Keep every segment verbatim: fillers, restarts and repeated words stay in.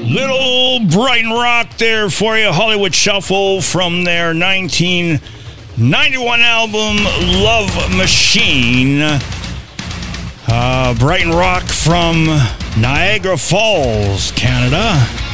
Little Brighton Rock there for you. Hollywood Shuffle from their nineteen ninety-one album, Love Machine. Uh, Brighton Rock from Niagara Falls, Canada.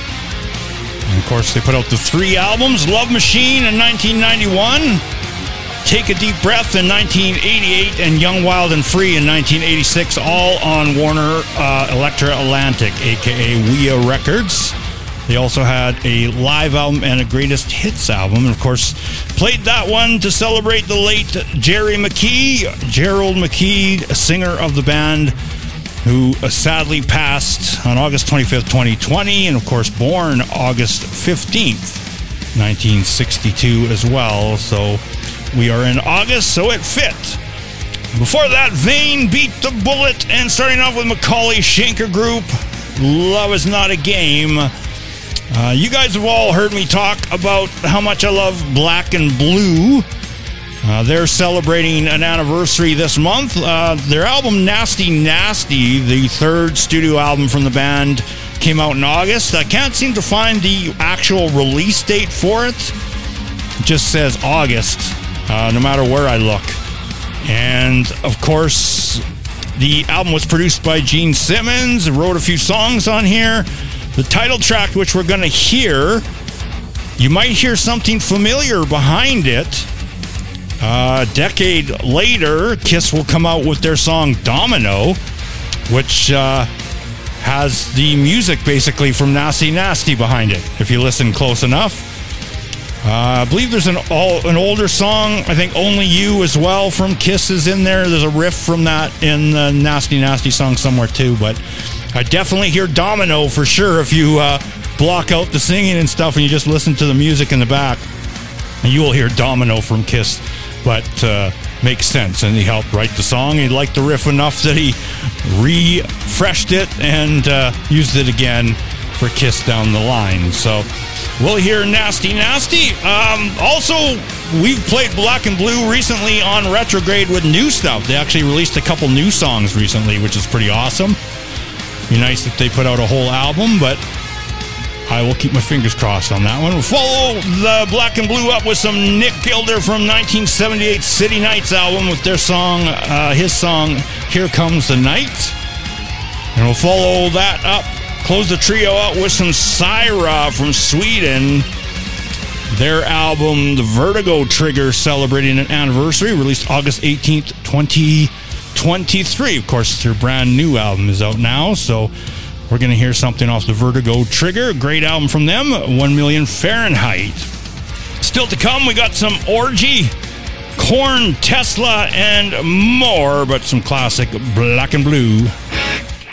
And of course, they put out the three albums, Love Machine in nineteen ninety-one, Take a Deep Breath in nineteen eighty-eight, and Young, Wild, and Free in nineteen eighty-six, all on Warner uh, Elektra Atlantic, a k a. W I A Records. They also had a live album and a greatest hits album, and of course, played that one to celebrate the late Jerry McKee, Gerald McKee, singer of the band, who sadly passed on August twenty-fifth, twenty twenty, and of course, born August fifteenth, nineteen sixty-two as well. So we are in August, so it fit. Before that, Vane Beat the Bullet, and starting off with Macaulay Schenker Group, Love Is Not a Game. Uh, you guys have all heard me talk about how much I love Black and Blue. Uh, they're celebrating an anniversary this month. Uh, their album Nasty Nasty, the third studio album from the band, came out in August. I can't seem to find the actual release date for it. It just says August, uh, no matter where I look. And, of course, the album was produced by Gene Simmons, wrote a few songs on here. The title track, which we're going to hear, you might hear something familiar behind it. Uh, a decade later, Kiss will come out with their song Domino, which uh, has the music basically from Nasty Nasty behind it, if you listen close enough. Uh, I believe there's an all, an older song, I think Only You as well, from Kiss is in there. There's a riff from that in the Nasty Nasty song somewhere too, but I definitely hear Domino for sure if you uh, block out the singing and stuff and you just listen to the music in the back. And you will hear Domino from Kiss, but uh, makes sense. And he helped write the song. He liked the riff enough that he refreshed it and uh, used it again for Kiss down the line. So we'll hear Nasty Nasty. Um, also, we've played Black and Blue recently on Retrograde with new stuff. They actually released a couple new songs recently, which is pretty awesome. Be nice if they put out a whole album, but I will keep my fingers crossed on that one. We'll follow the Black and Blue up with some Nick Gilder from nineteen seventy-eight City Nights album with their song, uh, his song, Here Comes the Night. And we'll follow that up, close the trio out with some Syra from Sweden. Their album, The Vertigo Trigger, celebrating an anniversary, released August eighteenth, twenty twenty-three. Of course, their brand new album is out now, so we're going to hear something off The Vertigo Trigger. Great album from them, one million Fahrenheit. Still to come, we got some Orgy, Korn, Tesla, and more, but some classic Black and Blue.